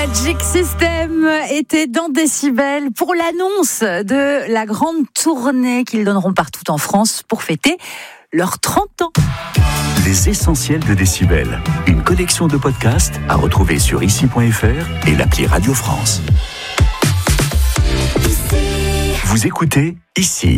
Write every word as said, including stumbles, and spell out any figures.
Magic System était dans Décibel pour l'annonce de la grande tournée qu'ils donneront partout en France pour fêter leurs trente ans. Les essentiels de Décibel, une collection de podcasts à retrouver sur ici point f r et l'appli Radio France. Vous écoutez Ici.